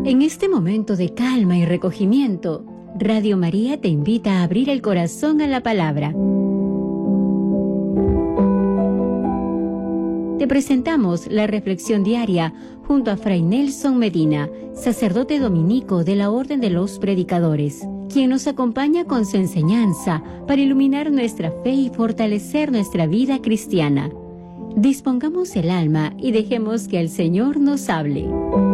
En este momento de calma y recogimiento, Radio María te invita a abrir el corazón a la palabra. Te presentamos la reflexión diaria junto a Fray Nelson Medina, sacerdote dominico de la Orden de los Predicadores, quien nos acompaña con su enseñanza para iluminar nuestra fe y fortalecer nuestra vida cristiana. Dispongamos el alma y dejemos que el Señor nos hable.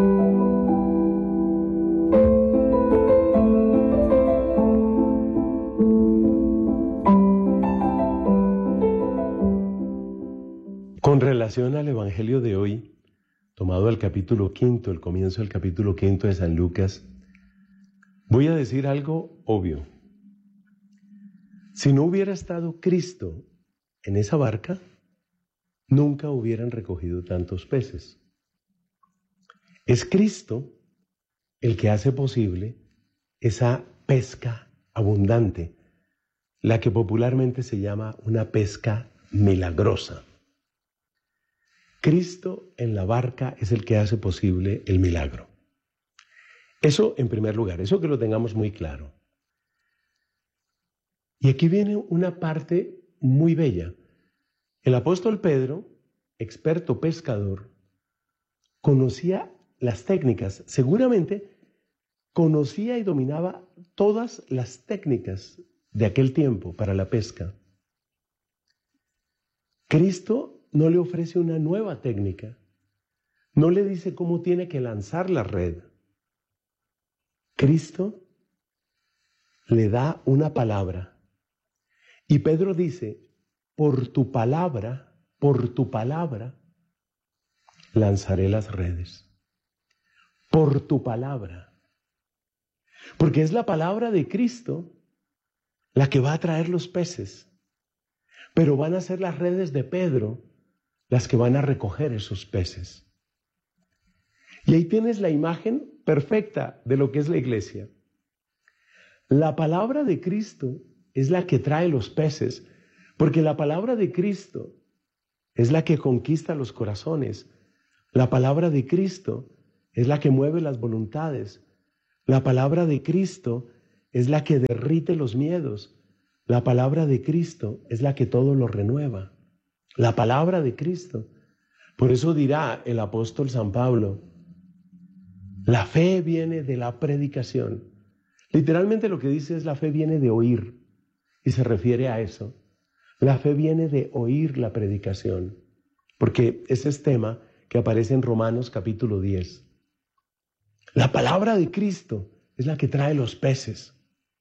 Con relación al Evangelio de hoy, tomado el capítulo 5, el comienzo del capítulo 5 de San Lucas, voy a decir algo obvio. Si no hubiera estado Cristo en esa barca, nunca hubieran recogido tantos peces. Es Cristo el que hace posible esa pesca abundante, la que popularmente se llama una pesca milagrosa. Cristo en la barca es el que hace posible el milagro. Eso en primer lugar, eso que lo tengamos muy claro. Y aquí viene una parte muy bella. El apóstol Pedro, experto pescador, conocía las técnicas, seguramente conocía y dominaba todas las técnicas de aquel tiempo para la pesca. Cristo no le ofrece una nueva técnica, no le dice cómo tiene que lanzar la red. Cristo le da una palabra y Pedro dice, por tu palabra, lanzaré las redes. Por tu palabra. Porque es la palabra de Cristo la que va a traer los peces. Pero van a ser las redes de Pedro las que van a recoger esos peces. Y ahí tienes la imagen perfecta de lo que es la iglesia. La palabra de Cristo es la que trae los peces, porque la palabra de Cristo es la que conquista los corazones. La palabra de Cristo es la que mueve las voluntades. La palabra de Cristo es la que derrite los miedos. La palabra de Cristo es la que todo lo renueva. La palabra de Cristo. Por eso dirá el apóstol San Pablo, la fe viene de la predicación. Literalmente lo que dice es la fe viene de oír, y se refiere a eso. La fe viene de oír la predicación, porque ese es tema que aparece en Romanos capítulo 10. La palabra de Cristo es la que trae los peces.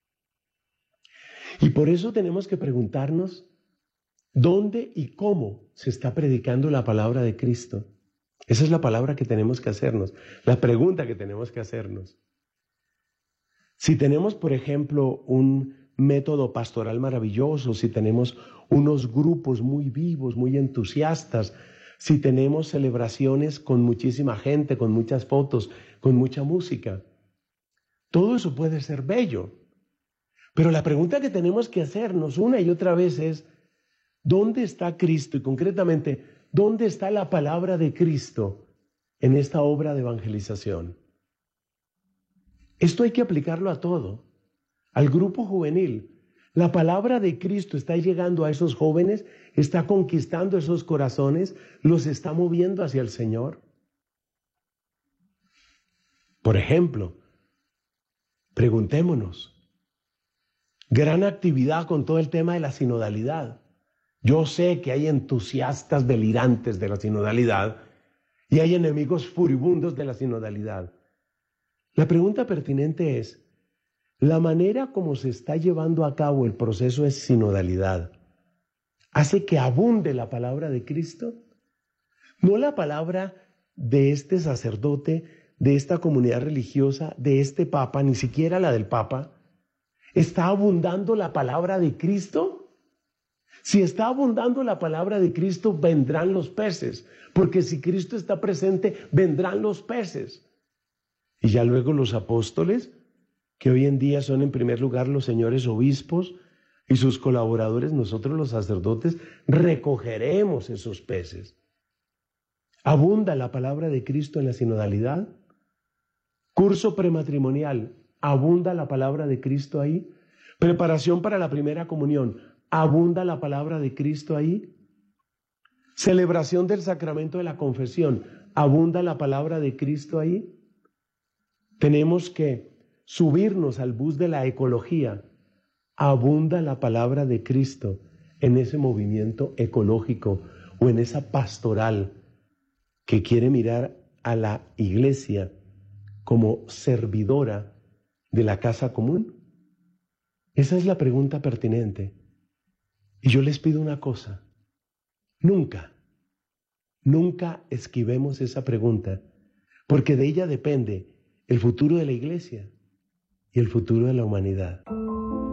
Y por eso tenemos que preguntarnos ¿dónde y cómo se está predicando la palabra de Cristo? Esa es la palabra que tenemos que hacernos, la pregunta que tenemos que hacernos. Si tenemos, por ejemplo, un método pastoral maravilloso, si tenemos unos grupos muy vivos, muy entusiastas, si tenemos celebraciones con muchísima gente, con muchas fotos, con mucha música, todo eso puede ser bello. Pero la pregunta que tenemos que hacernos una y otra vez es, ¿dónde está Cristo? Y concretamente, ¿dónde está la palabra de Cristo en esta obra de evangelización? Esto hay que aplicarlo a todo, al grupo juvenil. La palabra de Cristo está llegando a esos jóvenes, está conquistando esos corazones, los está moviendo hacia el Señor. Por ejemplo, preguntémonos, gran actividad con todo el tema de la sinodalidad. Yo sé que hay entusiastas delirantes de la sinodalidad y hay enemigos furibundos de la sinodalidad. La pregunta pertinente es, ¿la manera como se está llevando a cabo el proceso de sinodalidad hace que abunde la palabra de Cristo? No la palabra de este sacerdote, de esta comunidad religiosa, de este papa, ni siquiera la del papa. ¿Está abundando la palabra de Cristo? Si está abundando la palabra de Cristo, vendrán los peces, porque si Cristo está presente, vendrán los peces. Y ya luego los apóstoles, que hoy en día son en primer lugar los señores obispos y sus colaboradores, nosotros los sacerdotes, recogeremos esos peces. ¿Abunda la palabra de Cristo en la sinodalidad? Curso prematrimonial, ¿abunda la palabra de Cristo ahí? Preparación para la primera comunión, ¿abunda la palabra de Cristo ahí? Celebración del sacramento de la confesión, ¿abunda la palabra de Cristo ahí? Tenemos que subirnos al bus de la ecología, ¿abunda la palabra de Cristo en ese movimiento ecológico o en esa pastoral que quiere mirar a la iglesia como servidora de la casa común? Esa es la pregunta pertinente. Y yo les pido una cosa, nunca esquivemos esa pregunta, porque de ella depende el futuro de la iglesia y el futuro de la humanidad.